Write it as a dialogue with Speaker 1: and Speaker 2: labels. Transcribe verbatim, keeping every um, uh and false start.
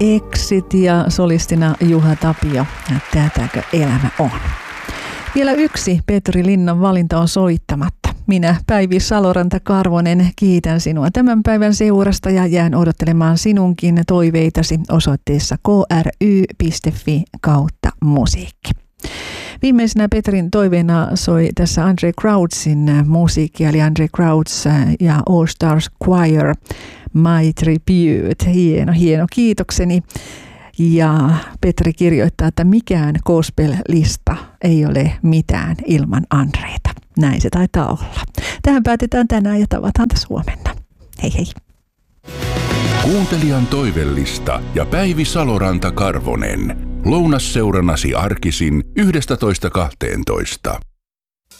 Speaker 1: Exit ja solistina Juha Tapio. Tätäkö elämä on? Vielä yksi Petri Linnan valinta on soittamatta. Minä, Päivi Saloranta-Karvonen, kiitän sinua tämän päivän seurasta ja jään odottelemaan sinunkin toiveitasi osoitteessa k r y piste f i kautta musiikki. Viimeisenä Petrin toiveena soi tässä Andre Crouchsin musiikki, eli Andre Crouch ja All Stars Choir, My Tribute. Hieno, hieno kiitokseni. Ja Petri kirjoittaa, että mikään gospel-lista ei ole mitään ilman Andreita. Näin se taitaa olla. Tähän päätetään tänään ja tavataan taas huomenna. Hei hei.
Speaker 2: Kuuntelijan toivellista ja Päivi Saloranta-Karvonen. Lounasseurannasi arkisin yhdestätoista kahteentoista.